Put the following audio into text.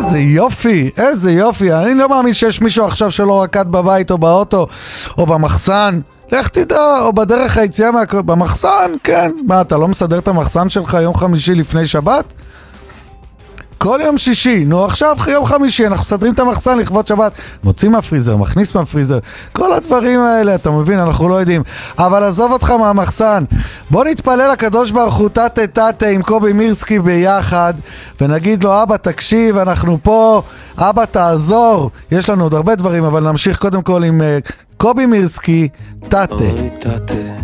איזה יופי, איזה יופי. אני לא מאמין שיש מישהו עכשיו שלא רקד בבית או באוטו או במחסן. לך תדע, או בדרך היציאה במחסן, כן. מה, אתה לא מסדר את המחסן שלך יום חמישי לפני שבת? כל יום שישי, נו עכשיו יום חמישי, אנחנו מסדרים את המחסן לכבוד שבת, מוצאים מהפריזר, מכניס מהפריזר, כל הדברים האלה, אתה מבין, אנחנו לא יודעים. אבל עזוב אותך מהמחסן, בוא נתפלל לקדוש ברוך הוא תתה עם קובי מירסקי ביחד, ונגיד לו, אבא תקשיב, אנחנו פה, אבא תעזור, יש לנו עוד הרבה דברים, אבל נמשיך קודם כל עם קובי מירסקי, תתה.